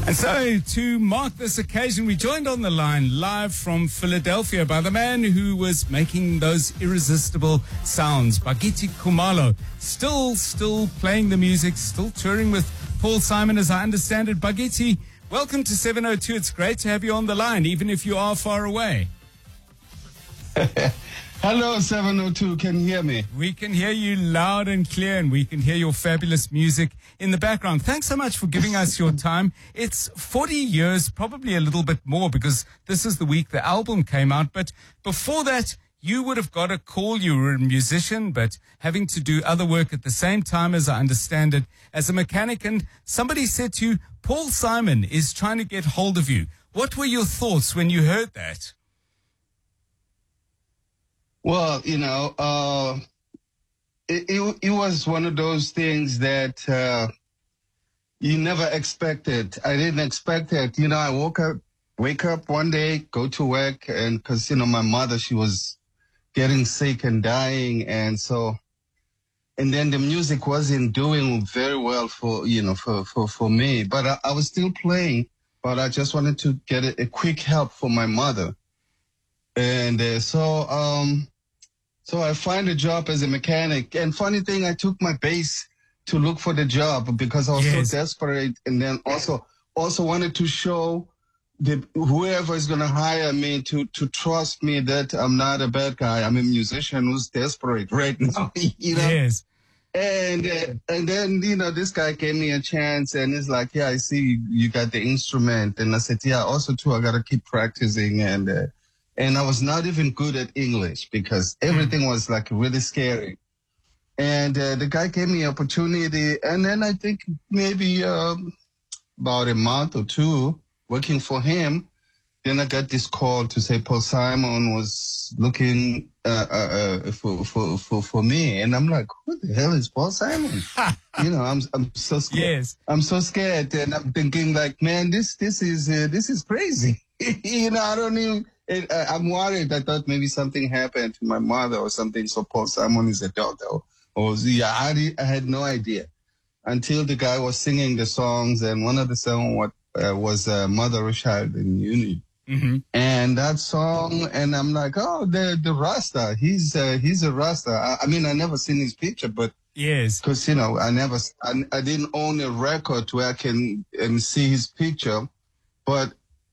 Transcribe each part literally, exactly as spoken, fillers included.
And so, to mark this occasion, we joined on the line live from Philadelphia by the man who was making those irresistible sounds, Bhakithi Khumalo. Still, still playing the music, still touring with Paul Simon, as I understand it. Bhakithi, welcome to seven oh two. It's great to have you on the line, even if you are far away. Hello, seven oh two. Can you hear me? We can hear you loud and clear, and we can hear your fabulous music in the background. Thanks so much for giving us your time. It's forty years, probably a little bit more, because this is the week the album came out. But before that, you would have got a call. You were a musician, but having to do other work at the same time, as I understand it, as a mechanic. And somebody said to you, Paul Simon is trying to get hold of you. What were your thoughts when you heard that? Well, you know, uh, it, it, it was one of those things that uh, you never expected. I didn't expect it. You know, I woke up, wake up one day, go to work, and because, you know, my mother, she was getting sick and dying. And so, and then the music wasn't doing very well for, you know, for, for, for me. But I, I was still playing, but I just wanted to get a, a quick help for my mother. And uh, so, um, so I find a job as a mechanic. And funny thing, I took my bass to look for the job because I was yes. so desperate. And then also, also wanted to show the whoever is going to hire me to to trust me that I'm not a bad guy. I'm a musician who's desperate right now. You know. Yes. And uh, and then, you know, this guy gave me a chance, and it's like, yeah, I see you, you got the instrument. And I said, yeah, also too, I got to keep practicing. And uh, And I was not even good at English because everything was like really scary. And uh, the guy gave me opportunity. And then I think maybe um, about a month or two working for him, then I got this call to say Paul Simon was looking uh, uh, uh, for, for, for, for me. And I'm like, who the hell is Paul Simon? You know, I'm I'm so scared. Yes. I'm so scared. And I'm thinking like, man, this this is uh, this is crazy. You know, I don't even... It, uh, I'm worried. I thought maybe something happened to my mother or something. So Paul Simon is a doctor. Or, or yeah, I, I had no idea until the guy was singing the songs, and one of the songs what, uh, was uh, Mother, Child, and Uni. Mm-hmm. And that song, and I'm like, oh, the the Rasta. He's uh, he's a Rasta. I, I mean, I never seen his picture, but yes, because you know, I never, I, I didn't own a record where I can um, see his picture, but.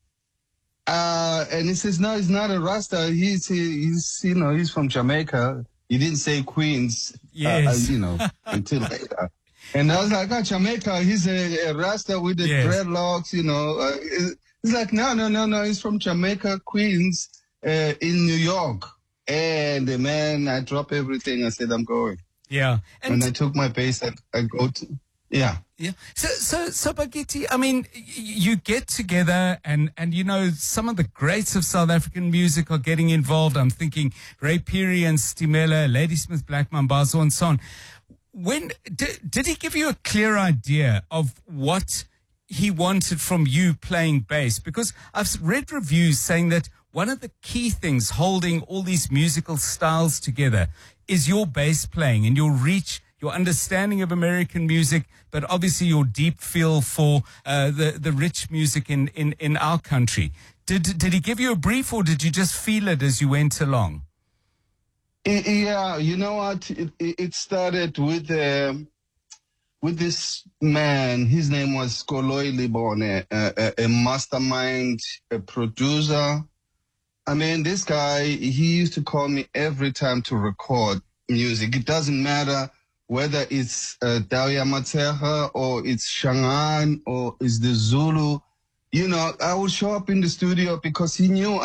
Uh, and he says, no, he's not a Rasta. He's, he's, you know, he's from Jamaica. He didn't say Queens, yes. uh, you know, until later. And I was like, oh, Jamaica, he's a, a Rasta with the yes. dreadlocks, you know. Uh, he's like, no, no, no, no, he's from Jamaica, Queens, uh, in New York. And uh, man, I dropped everything. I said, I'm going. Yeah. And, and I took my bass, I, I go to, yeah. Yeah. So, so, so, Bhakithi, I mean, you get together and, and, you know, some of the greats of South African music are getting involved. I'm thinking Ray Phiri and Stimela, Ladysmith Black Mambazo and so on. When, did, did he give you a clear idea of what he wanted from you playing bass? Because I've read reviews saying that one of the key things holding all these musical styles together is your bass playing and your reach, your understanding of American music, but obviously your deep feel for uh, the, the rich music in, in, in our country. Did, did he give you a brief, or did you just feel it as you went along? Yeah, you know what? It, it started with uh, with this man. His name was Koloi Libone, a, a, a mastermind, a producer. I mean, this guy, he used to call me every time to record music. It doesn't matter whether it's uh, Dawya Matseha or it's Shangaan or it's the Zulu. You know, I would show up in the studio because he knew